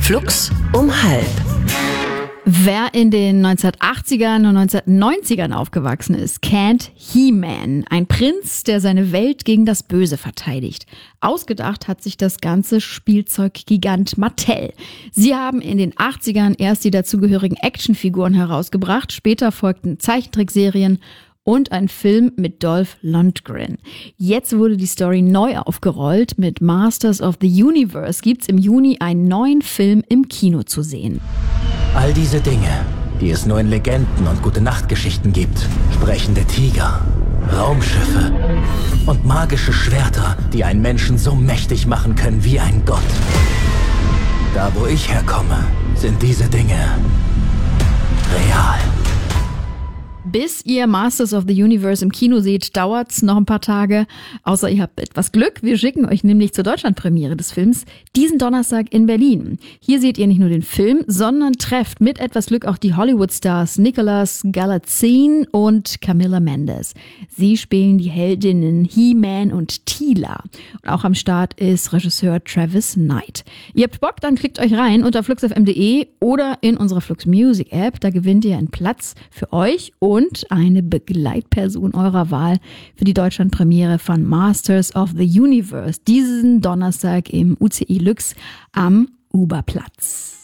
Flux um halb. Wer in den 1980ern und 1990ern aufgewachsen ist, kennt He-Man, ein Prinz, der seine Welt gegen das Böse verteidigt. Ausgedacht hat sich das ganze Spielzeuggigant Mattel. Sie haben in den 80ern erst die dazugehörigen Actionfiguren herausgebracht, später folgten Zeichentrickserien und ein Film mit Dolph Lundgren. Jetzt wurde die Story neu aufgerollt. Mit Masters of the Universe gibt's im Juni einen neuen Film im Kino zu sehen. All diese Dinge, die es nur in Legenden und Gute-Nacht-Geschichten gibt. Sprechende Tiger, Raumschiffe und magische Schwerter, die einen Menschen so mächtig machen können wie ein Gott. Da, wo ich herkomme, sind diese Dinge real. Bis ihr Masters of the Universe im Kino seht, dauert's noch ein paar Tage. Außer ihr habt etwas Glück. Wir schicken euch nämlich zur Deutschlandpremiere des Films diesen Donnerstag in Berlin. Hier seht ihr nicht nur den Film, sondern trefft mit etwas Glück auch die Hollywood-Stars Nicholas Galitzine und Camilla Mendes. Sie spielen die Heldinnen He-Man und Teela. Und auch am Start ist Regisseur Travis Knight. Ihr habt Bock, dann klickt euch rein unter fluxfm.de oder in unserer Flux Music App. Da gewinnt ihr einen Platz für euch und eine Begleitperson eurer Wahl für die Deutschlandpremiere von Masters of the Universe diesen Donnerstag im UCI Lux am Uberplatz.